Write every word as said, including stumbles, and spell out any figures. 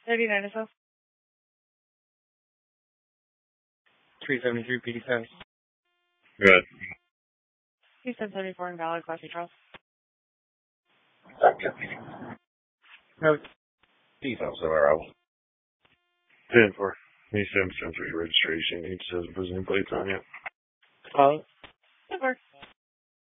thirty-nine or so. three seventy-three P ten. Good. Houston seventy-four invalid, Class A Charles. No. Details somewhere else. ten four. He sends sensors registration. He says visiting plates on you. Call it.